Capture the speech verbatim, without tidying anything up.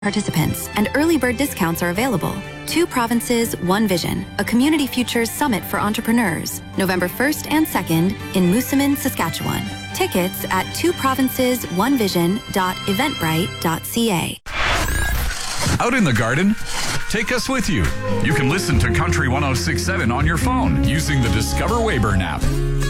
participants, and early bird discounts are available. Two Provinces, One Vision, a Community Futures Summit for Entrepreneurs, November first and second in Moosomin, Saskatchewan. Tickets at two provinces one vision dot eventbrite dot c a. Out in the garden? Take us with you. You can listen to Country one oh six point seven on your phone using the Discover Weyburn app.